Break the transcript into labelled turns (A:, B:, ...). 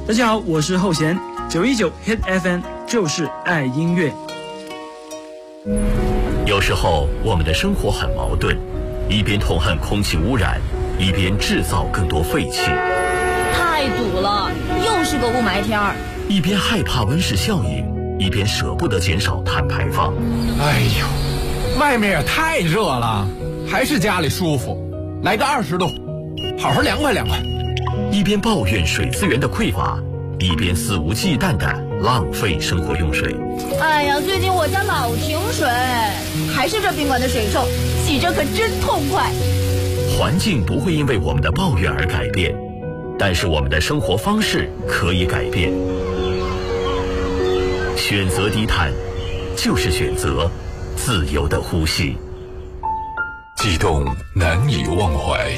A: 大家好，我是后弦，919 Hit FM 就是爱音乐。
B: 有时候我们的生活很矛盾，一边痛恨空气污染，一边制造更多废气。
C: 太堵了，又是个雾霾天儿。
B: 一边害怕温室效应，一边舍不得减少碳排放。
D: 哎呦，外面也太热了，还是家里舒服。来个20度，好好凉快凉快。
B: 一边抱怨水资源的匮乏，一边肆无忌惮地浪费生活用水。
C: 哎呀，最近我家老停水，还是这宾馆的水臭，洗着可真痛快。
B: 环境不会因为我们的抱怨而改变，但是我们的生活方式可以改变。选择低碳，就是选择自由的呼吸。
E: 悸动难以忘怀。